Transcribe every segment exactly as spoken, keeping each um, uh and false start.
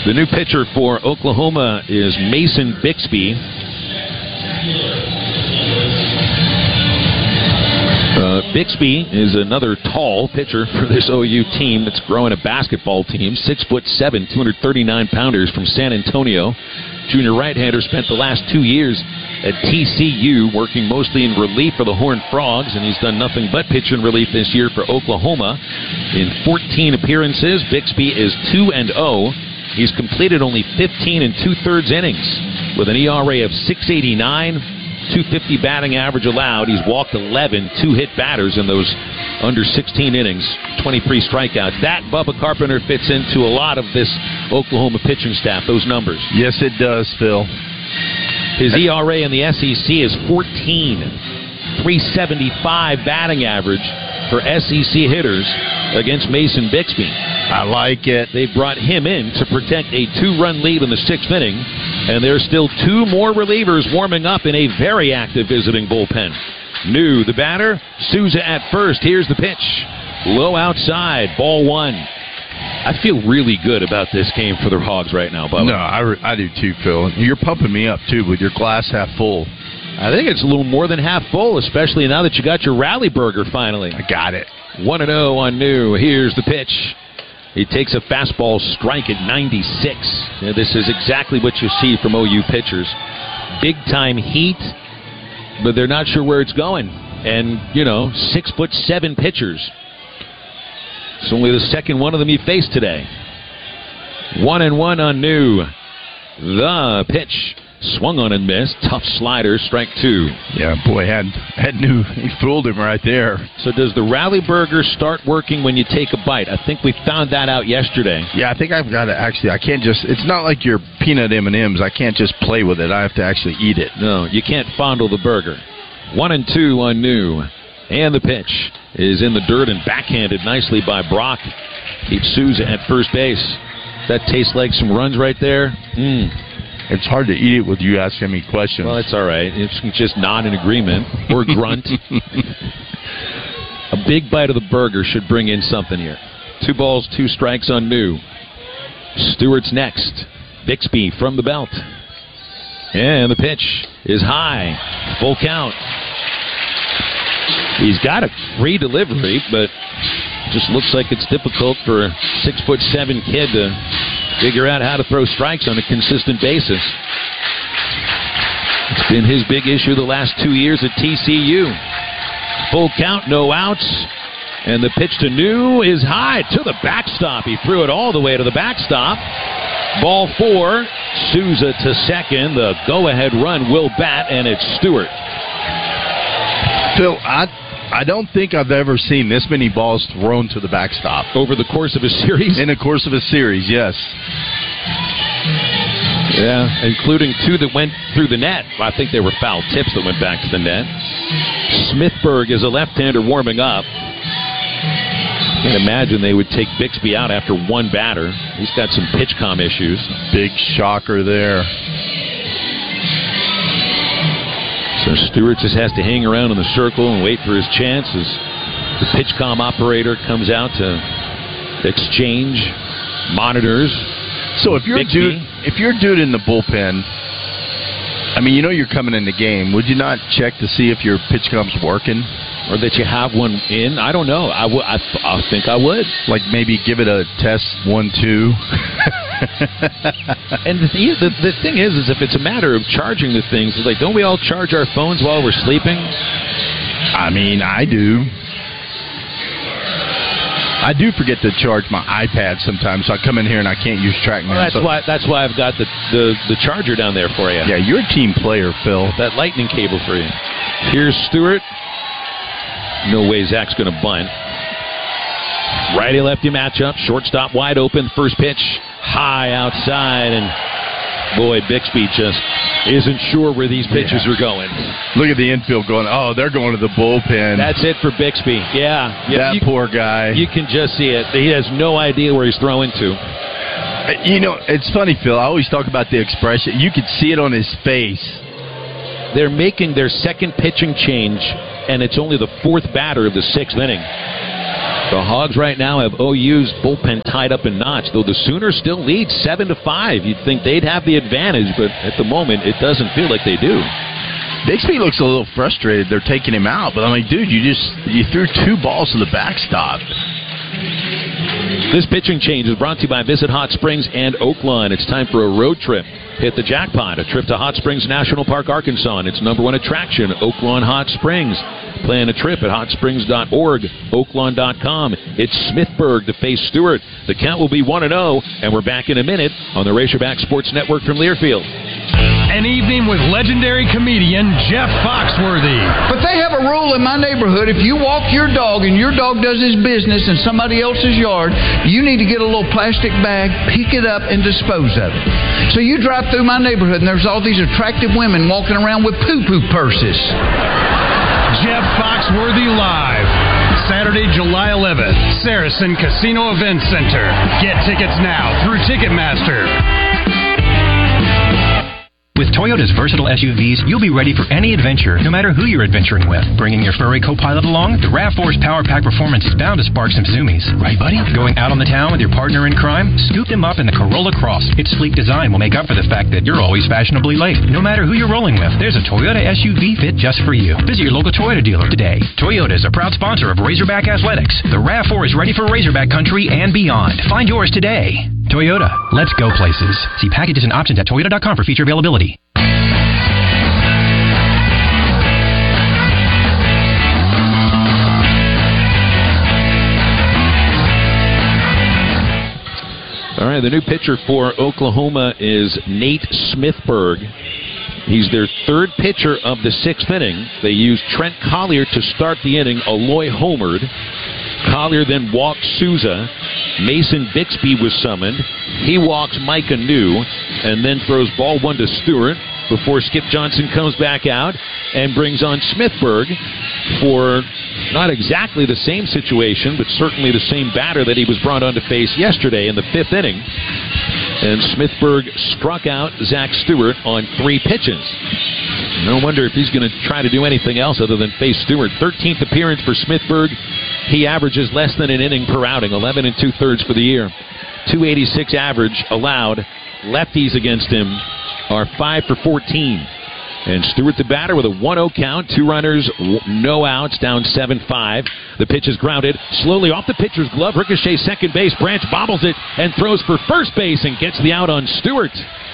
The new pitcher for Oklahoma is Mason Bixby. Uh, Bixby is another tall pitcher for this O U team that's growing a basketball team. Six foot seven, two hundred thirty-nine pounders from San Antonio. Junior right-hander spent the last two years at T C U working mostly in relief for the Horned Frogs, and he's done nothing but pitch in relief this year for Oklahoma. In fourteen appearances, Bixby is two and oh. He's completed only fifteen and two-thirds innings with an E R A of six eighty-nine, two fifty batting average allowed. He's walked eleven two-hit batters in those under sixteen innings, twenty-three strikeouts. That, Bubba Carpenter, fits into a lot of this Oklahoma pitching staff, those numbers. Yes, it does, Phil. His E R A in the S E C is fourteen, three seventy-five batting average for S E C hitters against Mason Bixby. I like it. They brought him in to protect a two-run lead in the sixth inning, and there's still two more relievers warming up in a very active visiting bullpen. New, the batter, Souza at first. Here's the pitch. Low outside, ball one. I feel really good about this game for the Hogs right now, Bubba. No, I, re- I do too, Phil. You're pumping me up, too, with your glass half full. I think it's a little more than half full, especially now that you got your Rally Burger finally. I got it. one and oh on New. Here's the pitch. He takes a fastball strike at ninety-six. Yeah, this is exactly what you see from O U pitchers. Big-time heat, but they're not sure where it's going. And, you know, six foot seven pitchers. It's only the second one of them he faced today. One and one on New. The pitch. Swung on and missed. Tough slider, strike two. Yeah, boy, had had New. He fooled him right there. So does the Rally Burger start working when you take a bite? I think we found that out yesterday. Yeah, I think I've got to actually, I can't just, it's not like your peanut M and M's. I can't just play with it. I have to actually eat it. No, you can't fondle the burger. One and two on New. And the pitch is in the dirt and backhanded nicely by Brock. Keeps Souza at first base. That tastes like some runs right there. Mmm. It's hard to eat it with you asking me questions. Well, it's all right. It's just nod in agreement or grunt. A big bite of the burger should bring in something here. Two balls, two strikes on New. Stewart's next. Bixby from the belt. And the pitch is high. Full count. He's got a free delivery, but just looks like it's difficult for a six foot seven kid to figure out how to throw strikes on a consistent basis. It's been his big issue the last two years at T C U. Full count, no outs. And the pitch to New is high to the backstop. He threw it all the way to the backstop. Ball four. Souza to second. The go-ahead run will bat, and it's Stewart. Phil, I I don't think I've ever seen this many balls thrown to the backstop. Over the course of a series? In the course of a series, yes. Yeah, including two that went through the net. I think they were foul tips that went back to the net. Smithburg is a left-hander warming up. Can't imagine they would take Bixby out after one batter. He's got some pitch comm issues. Big shocker there. So Stewart just has to hang around in the circle and wait for his chance as the pitch comm operator comes out to exchange monitors. So if you're a dude, if you're a dude in the bullpen, I mean, you know you're coming in the game. Would you not check to see if your pitch comm's working? Or that you have one in? I don't know. I, w- I, th- I think I would. Like maybe give it a test one, two. And the, th- the the thing is, is if it's a matter of charging the things, it's like, don't we all charge our phones while we're sleeping? I mean, I do. I do forget to charge my iPad sometimes, so I come in here and I can't use TrackMan. Well, that's so. why that's why I've got the, the, the charger down there for you. Yeah, you're a team player, Phil. That lightning cable for you. Here's Stewart. No way Zach's going to bunt. Righty-lefty matchup. Shortstop wide open. First pitch high outside. And, boy, Bixby just isn't sure where these pitches yeah. are going. Look at the infield going, oh, they're going to the bullpen. That's it for Bixby. Yeah. yeah that you, poor guy. You can just see it. He has no idea where he's throwing to. You know, it's funny, Phil. I always talk about the expression. You could see it on his face. They're making their second pitching change, and it's only the fourth batter of the sixth inning. The Hogs right now have O U's bullpen tied up in knots, though the Sooners still lead seven to five. You'd think they'd have the advantage, but at the moment, it doesn't feel like they do. Bixby looks a little frustrated. They're taking him out, but I'm like, dude, you just you threw two balls to the backstop. This pitching change is brought to you by Visit Hot Springs and Oaklawn. It's time for a road trip. Hit the jackpot. A trip to Hot Springs National Park, Arkansas, and its number one attraction, Oaklawn Hot Springs. Plan a trip at hot springs dot org, oaklawn dot com. It's Smithburg to face Stewart. The count will be one and oh, and we're back in a minute on the Razorback Sports Network from Learfield. An evening with legendary comedian Jeff Foxworthy. But they have a rule in my neighborhood. If you walk your dog and your dog does his business in somebody else's yard, you need to get a little plastic bag, pick it up, and dispose of it. So you drive through my neighborhood and there's all these attractive women walking around with poo-poo purses. Jeff Foxworthy Live. Saturday, July eleventh, Saracen Casino Event Center. Get tickets now through Ticketmaster. With Toyota's versatile S U Vs, you'll be ready for any adventure, no matter who you're adventuring with. Bringing your furry co-pilot along, the RAV four's Power Pack Performance is bound to spark some zoomies. Right, buddy? Going out on the town with your partner in crime? Scoop them up in the Corolla Cross. Its sleek design will make up for the fact that you're always fashionably late. No matter who you're rolling with, there's a Toyota S U V fit just for you. Visit your local Toyota dealer today. Toyota is a proud sponsor of Razorback Athletics. The RAV four is ready for Razorback country and beyond. Find yours today. Toyota. Let's go places. See packages and options at toyota dot com for feature availability. All right, the new pitcher for Oklahoma is Nate Smithburg. He's their third pitcher of the sixth inning. They used Trent Collier to start the inning. Aloy homered. Collier then walked Souza. Mason Bixby was summoned. He walks Micah New and then throws ball one to Stewart before Skip Johnson comes back out and brings on Smithburg for not exactly the same situation, but certainly the same batter that he was brought on to face yesterday in the fifth inning. And Smithburg struck out Zach Stewart on three pitches. No wonder if he's going to try to do anything else other than face Stewart. thirteenth appearance for Smithburg. He averages less than an inning per outing, eleven and two-thirds for the year. two eighty-six average allowed. Lefties against him are five for fourteen. And Stewart the batter with a one oh count. Two runners, no outs, down seven five. The pitch is grounded. Slowly off the pitcher's glove. Ricochet second base. Branch bobbles it and throws for first base and gets the out on Stewart.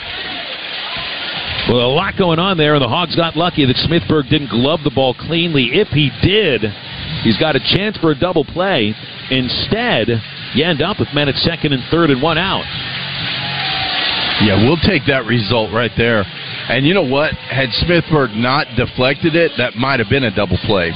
Well, a lot going on there, and the Hogs got lucky that Smithburg didn't glove the ball cleanly. If he did, he's got a chance for a double play. Instead, you end up with men at second and third and one out. Yeah, we'll take that result right there. And you know what? Had Smithburg not deflected it, that might have been a double play.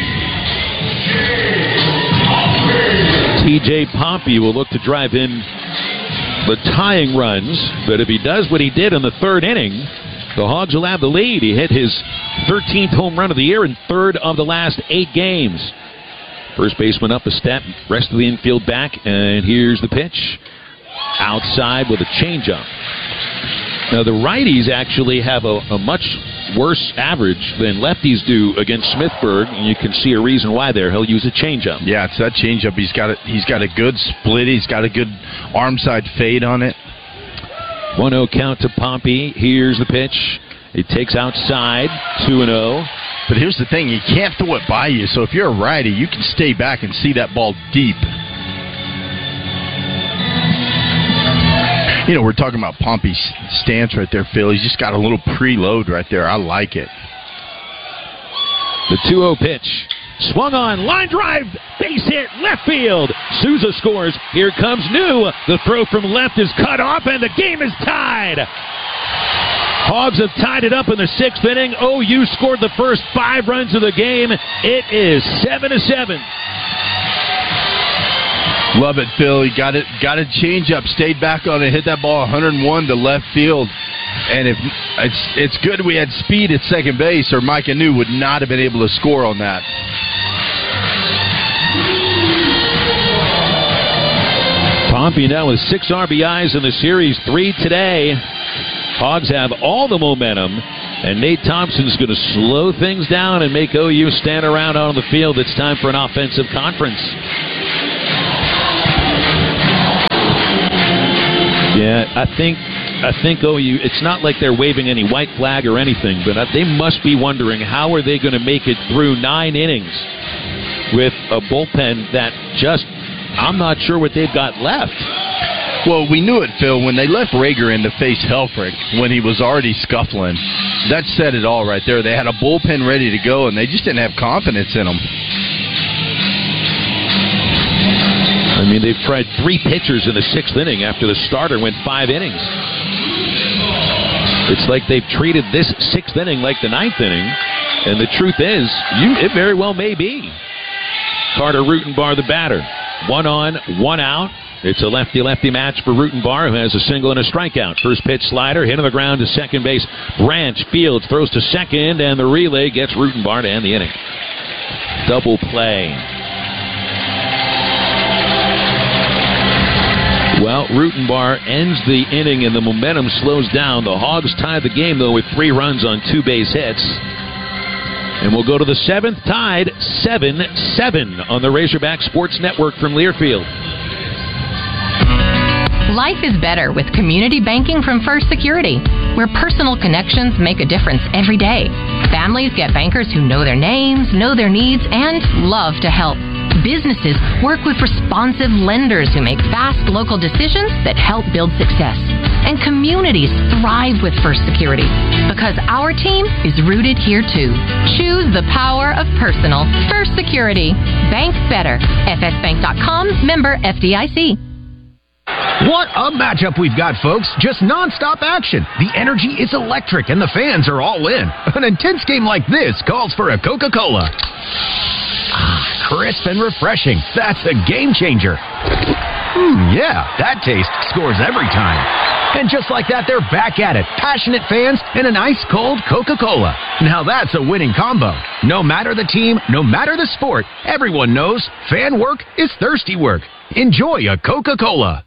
T J Pompey will look to drive in the tying runs, but if he does what he did in the third inning, the Hogs will have the lead. He hit his thirteenth home run of the year and third of the last eight games. First baseman up a step, rest of the infield back, and here's the pitch. Outside with a changeup. Now, the righties actually have a, a much worse average than lefties do against Smithburg, and you can see a reason why there. He'll use a changeup. Yeah, it's that changeup. He's got a, he's got a good split. He's got a good arm side fade on it. one oh count to Pompey. Here's the pitch. He takes outside, two and oh. But here's the thing. You can't throw it by you, so if you're a righty, you can stay back and see that ball deep. You know, we're talking about Pompey's stance right there, Phil. He's just got a little preload right there. I like it. The two oh pitch. Swung on, line drive, base hit, left field. Souza scores. Here comes New. The throw from left is cut off, and the game is tied. Hogs have tied it up in the sixth inning. O U scored the first five runs of the game. It is seven to seven. Love it, Phil. He got it, got a change up, stayed back on it, hit that ball one oh one to left field. And if it's it's good we had speed at second base, or Micah New would not have been able to score on that. Pompey now with six R B Is in the series, three today. Hogs have all the momentum, and Nate Thompson's going to slow things down and make O U stand around on the field. It's time for an offensive conference. Yeah, I think I think O U, it's not like they're waving any white flag or anything, but they must be wondering how are they going to make it through nine innings with a bullpen that just, I'm not sure what they've got left. Well, we knew it, Phil, when they left Rager in to face Helfrich when he was already scuffling. That said it all right there. They had a bullpen ready to go, and they just didn't have confidence in them. I mean, they've tried three pitchers in the sixth inning after the starter went five innings. It's like they've treated this sixth inning like the ninth inning, and the truth is, you it very well may be. Carter Rutenbar, the batter. One on, one out. It's a lefty-lefty match for Rutenbar, who has a single and a strikeout. First pitch slider, hit on the ground to second base. Branch Fields throws to second, and the relay gets Rutenbar to end the inning. Double play. Well, Rutenbar ends the inning, and the momentum slows down. The Hogs tie the game, though, with three runs on two base hits. And we'll go to the seventh, tied seven seven on the Razorback Sports Network from Learfield. Life is better with community banking from First Security, where personal connections make a difference every day. Families get bankers who know their names, know their needs, and love to help. Businesses work with responsive lenders who make fast local decisions that help build success. And communities thrive with First Security because our team is rooted here too. Choose the power of personal. First Security. Bank better. F S bank dot com, member F D I C. What a matchup we've got, folks. Just nonstop action. The energy is electric and the fans are all in. An intense game like this calls for a Coca-Cola. Ah, crisp and refreshing. That's a game changer. Hmm, yeah, that taste scores every time. And just like that, they're back at it. Passionate fans and an ice-cold Coca-Cola. Now that's a winning combo. No matter the team, no matter the sport, everyone knows fan work is thirsty work. Enjoy a Coca-Cola.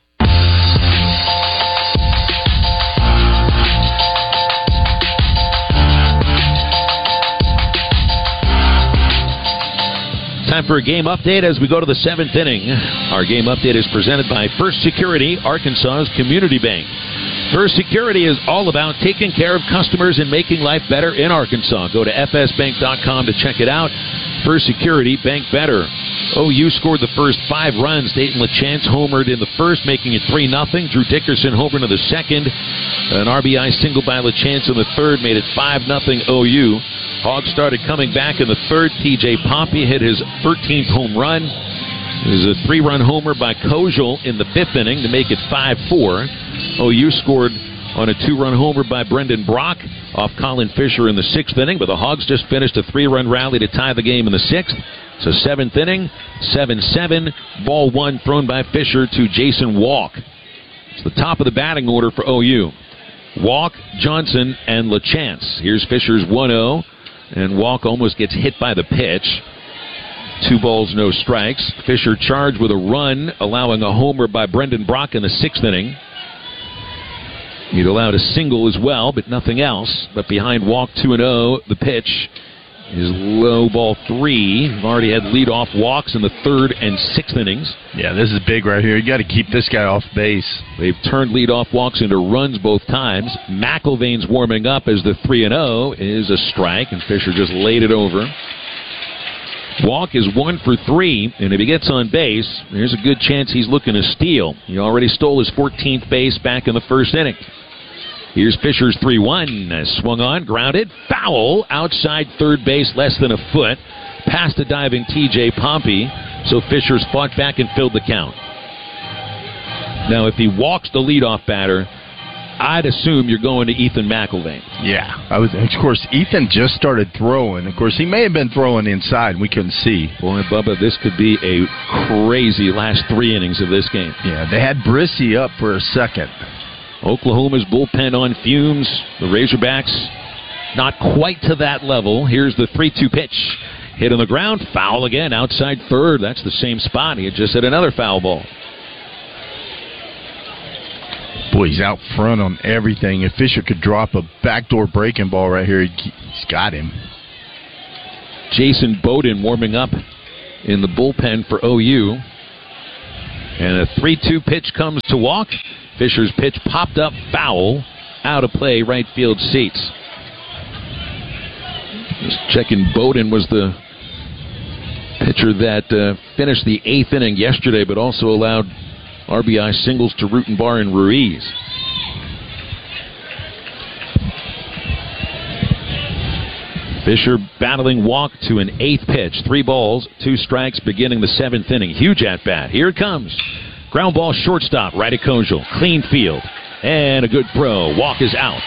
Time for a game update as we go to the seventh inning. Our game update is presented by First Security, Arkansas's community bank. First Security is all about taking care of customers and making life better in Arkansas. Go to F S bank dot com to check it out. First Security, bank better. O U scored the first five runs. Dayton LaChance homered in the first, making it three nothing. Drew Dickerson homered in the second. An R B I single by LaChance in the third made it five nothing O U. Hogs started coming back in the third. T J Pompey hit his thirteenth home run. It was a three-run homer by Kojal in the fifth inning to make it five four. O U scored on a two-run homer by Brendan Brock off Colin Fisher in the sixth inning, but the Hogs just finished a three-run rally to tie the game in the sixth. So seventh inning, seven seven. Ball one thrown by Fisher to Jason Walk. It's the top of the batting order for O U. Walk, Johnson, and LaChance. Here's Fisher's one oh. And Walk almost gets hit by the pitch. Two balls, no strikes. Fisher charged with a run, allowing a homer by Brendan Brock in the sixth inning. He'd allowed a single as well, but nothing else. But behind Walk two and oh, the pitch is low ball three. We've already had leadoff walks in the third and sixth innings. Yeah, this is big right here. You got to keep this guy off base. They've turned leadoff walks into runs both times. McIlvain's warming up as the three and oh is a strike, and Fisher just laid it over. Walk is one for three, and if he gets on base, there's a good chance he's looking to steal. He already stole his fourteenth base back in the first inning. Here's Fisher's three one. Swung on, grounded, foul, outside third base, less than a foot. Past a diving T J Pompey, so Fisher's fought back and filled the count. Now, if he walks the leadoff batter, I'd assume you're going to Ethan McIlvain. Yeah, I was. Of course, Ethan just started throwing. Of course, he may have been throwing inside. We couldn't see. Boy, Bubba, this could be a crazy last three innings of this game. Yeah, they had Brissy up for a second. Oklahoma's bullpen on fumes. The Razorbacks not quite to that level. Here's the three two pitch. Hit on the ground. Foul again. Outside third. That's the same spot. He had just hit another foul ball. Boy, he's out front on everything. If Fisher could drop a backdoor breaking ball right here, he's got him. Jason Bowden warming up in the bullpen for O U. And a three two pitch comes to Walk. Fisher's pitch popped up, foul, out of play, right field seats. Just checking, Bowden was the pitcher that uh, finished the eighth inning yesterday, but also allowed R B I singles to Rutenbar and Ruiz. Fisher battling walk to an eighth pitch. Three balls, two strikes, beginning the seventh inning. Huge at-bat. Here it comes. Ground ball shortstop, right at Kojal. Clean field. And a good throw. Walk is out.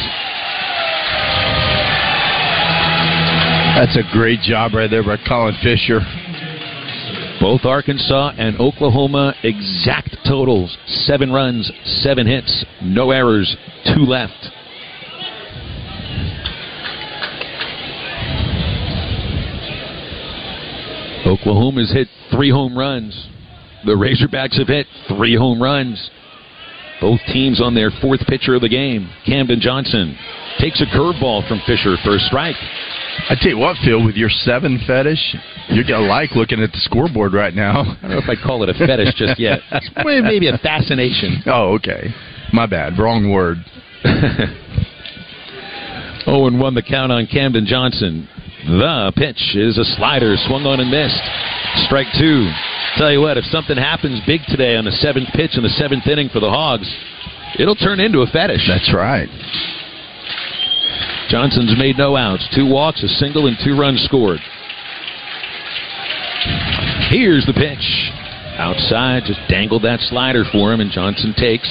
That's a great job right there by Colin Fisher. Both Arkansas and Oklahoma exact totals. Seven runs, seven hits, no errors, two left. Oklahoma's hit three home runs. The Razorbacks have hit three home runs. Both teams on their fourth pitcher of the game. Camden Johnson takes a curveball from Fisher for a strike. I tell you what, Phil, with your seven fetish, you're going to like looking at the scoreboard right now. I don't know if I'd call it a fetish just yet. It's maybe a fascination. Oh, okay. My bad. Wrong word. oh and one the count on Camden Johnson. The pitch is a slider, swung on and missed. Strike two. Tell you what, if something happens big today on the seventh pitch in the seventh inning for the Hogs, it'll turn into a fetish. That's right. Johnson's made no outs. Two walks, a single, and two runs scored. Here's the pitch. Outside, just dangled that slider for him, and Johnson takes.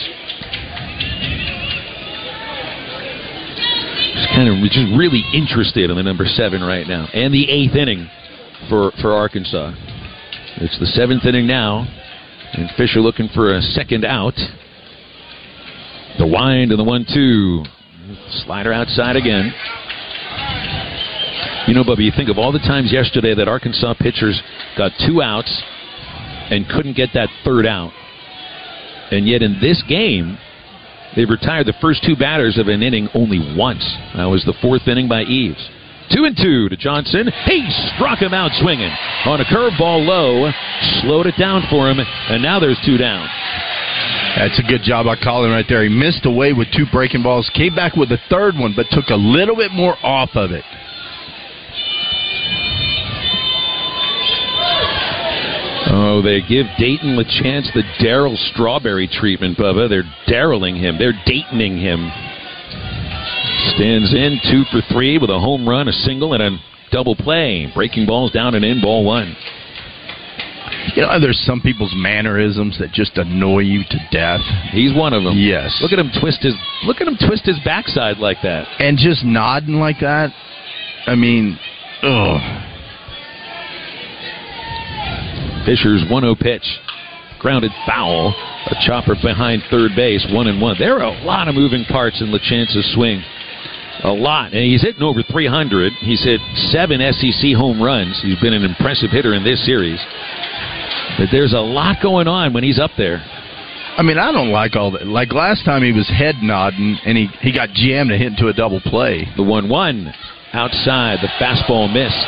Just kind of just really interested in the number seven right now. And the eighth inning for, for Arkansas. It's the seventh inning now, and Fisher looking for a second out. The wind and the one two. Slider outside again. You know, Bubba, you think of all the times yesterday that Arkansas pitchers got two outs and couldn't get that third out. And yet in this game, they retired the first two batters of an inning only once. That was the fourth inning by Eves. Two and two to Johnson. He struck him out swinging on a curveball low, slowed it down for him, and now there's two down. That's a good job by Colin right there. He missed away with two breaking balls, came back with a third one, but took a little bit more off of it. Oh, they give Dayton LaChance the Darryl Strawberry treatment, Bubba. They're Darryling him. They're Daytoning him. Stands in, two for three with a home run, a single, and a double play. Breaking balls down and in, ball one. You know, there's some people's mannerisms that just annoy you to death. He's one of them. Yes. Look at him twist his. Look at him twist his backside like that, and just nodding like that. I mean, ugh. Fisher's one oh pitch, grounded foul. A chopper behind third base, one and one. There are a lot of moving parts in LaChance's swing. A lot. And he's hitting over three hundred. He's hit seven S E C home runs. He's been an impressive hitter in this series. But there's a lot going on when he's up there. I mean, I don't like all that. Like last time he was head nodding, and he, he got jammed and hit into a double play. The one one outside. The fastball missed.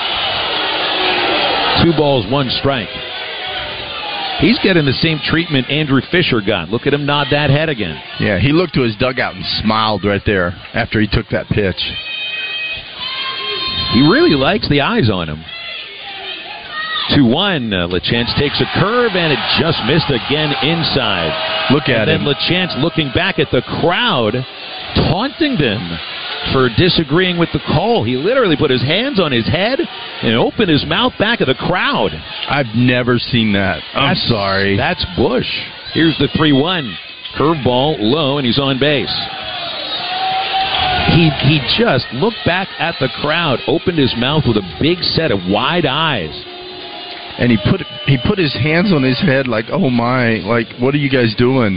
Two balls, one strike. He's getting the same treatment Andrew Fisher got. Look at him nod that head again. Yeah, he looked to his dugout and smiled right there after he took that pitch. He really likes the eyes on him. two one. Uh, LaChance takes a curve, and it just missed again inside. Look at and him. then LaChance looking back at the crowd, taunting them for disagreeing with the call. He literally put his hands on his head and opened his mouth back at the crowd. I've never seen that. I'm that's, sorry. That's Bush. Here's the three one. Curveball low, and he's on base. He he just looked back at the crowd, opened his mouth with a big set of wide eyes. And he put he put his hands on his head like, oh my, like, what are you guys doing?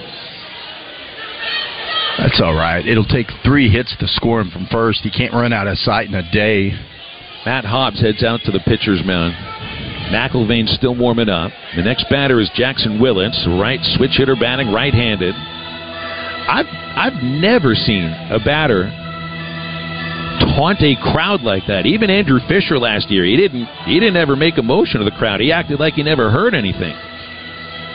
That's all right. It'll take three hits to score him from first. He can't run out of sight in a day. Matt Hobbs heads out to the pitcher's mound. McIlvain's still warming up. The next batter is Jackson Willits, right switch hitter batting right-handed. I've I've never seen a batter taunt a crowd like that. Even Andrew Fisher last year, he didn't he didn't ever make a motion to the crowd. He acted like he never heard anything.